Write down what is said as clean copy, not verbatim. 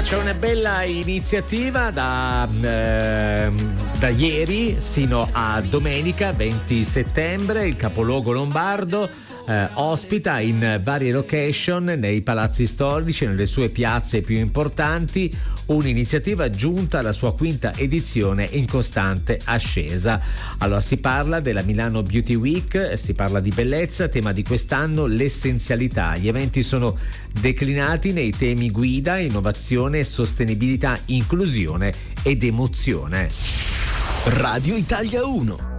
C'è una bella iniziativa da ieri sino a domenica 20 settembre. Il capoluogo lombardo ospita in varie location nei palazzi storici, nelle sue piazze più importanti, un'iniziativa giunta alla sua quinta edizione in costante ascesa. Allora, si parla della Milano Beauty Week, si parla di bellezza, tema di quest'anno l'essenzialità. Gli eventi sono declinati nei temi guida, innovazione, sostenibilità, inclusione ed emozione. Radio Italia 1.